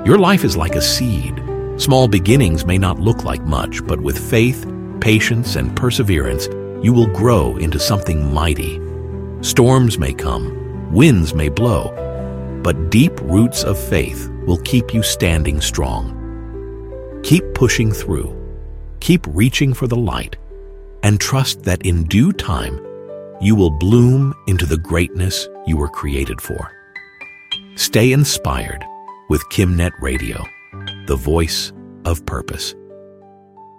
Your life is like a seed. Small beginnings may not look like much, but with faith, patience, and perseverance, you will grow into something mighty. Storms may come, winds may blow, but deep roots of faith will keep you standing strong. Keep pushing through, keep reaching for the light, and trust that in due time, you will bloom into the greatness you were created for. Stay inspired with KimNet Radio, the voice of purpose.